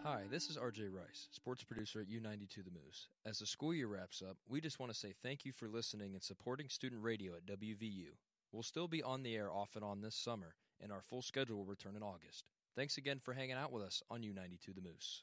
Hi, this is RJ Rice, sports producer at U92 The Moose. As the school year wraps up, we just want to say thank you for listening and supporting student radio at WVU. We'll still be on the air off and on this summer, and our full schedule will return in August. Thanks again for hanging out with us on U92 The Moose.